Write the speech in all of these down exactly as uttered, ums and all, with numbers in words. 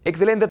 Excelente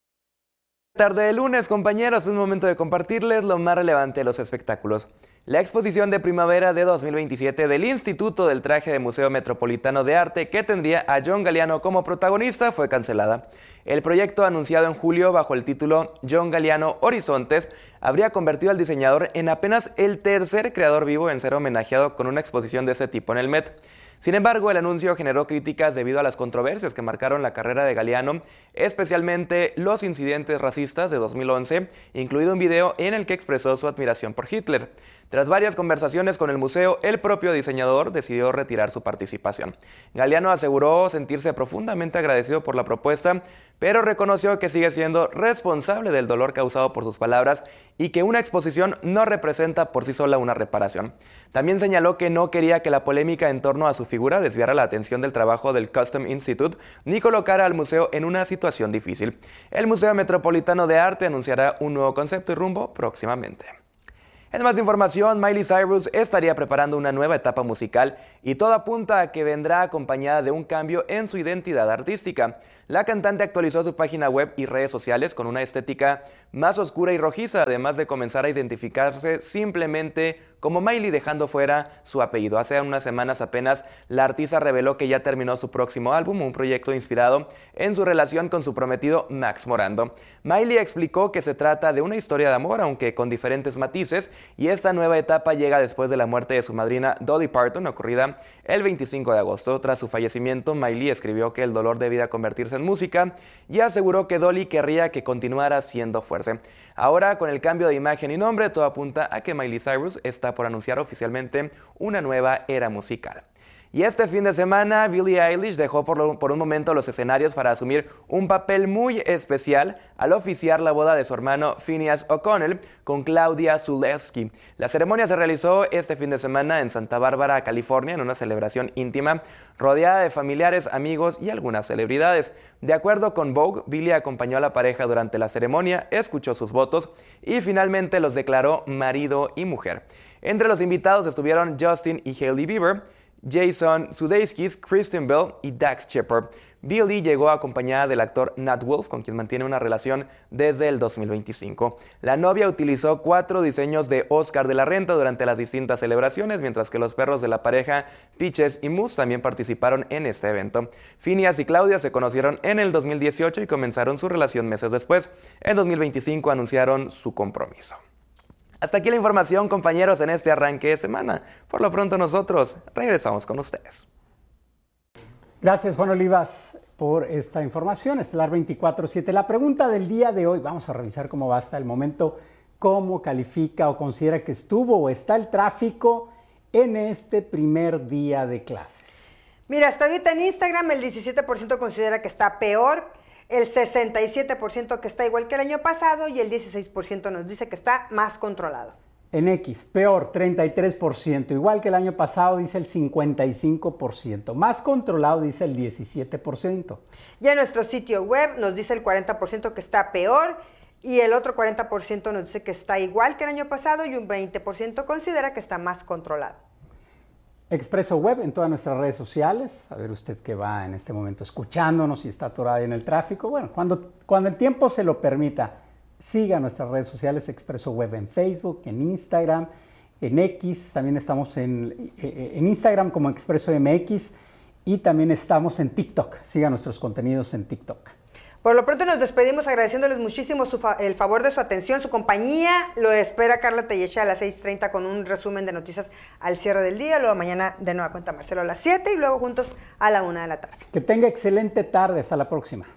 tarde de lunes, compañeros. Es momento de compartirles lo más relevante de los espectáculos. La exposición de primavera de dos mil veintisiete del Instituto del Traje del Museo Metropolitano de Arte, que tendría a John Galliano como protagonista, fue cancelada. El proyecto, anunciado en julio bajo el título John Galliano Horizontes, habría convertido al diseñador en apenas el tercer creador vivo en ser homenajeado con una exposición de ese tipo en el Met. Sin embargo, el anuncio generó críticas debido a las controversias que marcaron la carrera de Galliano, especialmente los incidentes racistas de dos mil once, incluido un video en el que expresó su admiración por Hitler. Tras varias conversaciones con el museo, el propio diseñador decidió retirar su participación. Galliano aseguró sentirse profundamente agradecido por la propuesta, pero reconoció que sigue siendo responsable del dolor causado por sus palabras y que una exposición no representa por sí sola una reparación. También señaló que no quería que la polémica en torno a su figura desviara la atención del trabajo del Custom Institute ni colocara al museo en una situación difícil. El Museo Metropolitano de Arte anunciará un nuevo concepto y rumbo próximamente. En más información, Miley Cyrus estaría preparando una nueva etapa musical y todo apunta a que vendrá acompañada de un cambio en su identidad artística. La cantante actualizó su página web y redes sociales con una estética más oscura y rojiza, además de comenzar a identificarse simplemente como Miley, dejando fuera su apellido. Hace unas semanas apenas, la artista reveló que ya terminó su próximo álbum, un proyecto inspirado en su relación con su prometido Max Morando. Miley explicó que se trata de una historia de amor, aunque con diferentes matices, y esta nueva etapa llega después de la muerte de su madrina Dolly Parton, ocurrida el veinticinco de agosto. Tras su fallecimiento, Miley escribió que el dolor debía convertirse en música y aseguró que Dolly querría que continuara siendo fuerte. Ahora, con el cambio de imagen y nombre, todo apunta a que Miley Cyrus está por anunciar oficialmente una nueva era musical. Y este fin de semana, Billie Eilish dejó por, lo, por un momento los escenarios para asumir un papel muy especial al oficiar la boda de su hermano Finneas O'Connell con Claudia Zalewski. La ceremonia se realizó este fin de semana en Santa Bárbara, California, en una celebración íntima, rodeada de familiares, amigos y algunas celebridades. De acuerdo con Vogue, Billie acompañó a la pareja durante la ceremonia, escuchó sus votos y finalmente los declaró marido y mujer. Entre los invitados estuvieron Justin y Hailey Bieber, Jason Sudeikis, Kristen Bell y Dax Shepard. Billie llegó acompañada del actor Nat Wolff, con quien mantiene una relación desde el dos mil veinticinco. La novia utilizó cuatro diseños de Oscar de la Renta durante las distintas celebraciones, mientras que los perros de la pareja, Peaches y Moose, también participaron en este evento. Finneas y Claudia se conocieron en el dos mil dieciocho y comenzaron su relación meses después. En dos mil veinticinco anunciaron su compromiso. Hasta aquí la información, compañeros, en este arranque de semana. Por lo pronto nosotros regresamos con ustedes. Gracias, Juan Olivas, por esta información. Estelar veinticuatro siete. La pregunta del día de hoy, vamos a revisar cómo va hasta el momento, cómo califica o considera que estuvo o está el tráfico en este primer día de clases. Mira, hasta ahorita en Instagram el diecisiete por ciento considera que está peor, el sesenta y siete por ciento que está igual que el año pasado y el dieciséis por ciento nos dice que está más controlado. En X, peor, treinta y tres por ciento, igual que el año pasado, dice el cincuenta y cinco por ciento, más controlado, dice el diecisiete por ciento. Ya en nuestro sitio web nos dice el cuarenta por ciento que está peor y el otro cuarenta por ciento nos dice que está igual que el año pasado y un veinte por ciento considera que está más controlado. Expreso Web en todas nuestras redes sociales, a ver usted que va en este momento escuchándonos y está atorado en el tráfico, bueno, cuando, cuando el tiempo se lo permita, siga nuestras redes sociales, Expreso Web en Facebook, en Instagram, en X, también estamos en, en Instagram como Expreso M X y también estamos en TikTok, siga nuestros contenidos en TikTok. Por lo pronto nos despedimos agradeciéndoles muchísimo su fa el favor de su atención, su compañía. Lo espera Carla Tellecha a las seis treinta con un resumen de noticias al cierre del día. Luego mañana de nueva cuenta Marcelo a las siete y luego juntos a la una de la tarde. Que tenga excelente tarde. Hasta la próxima.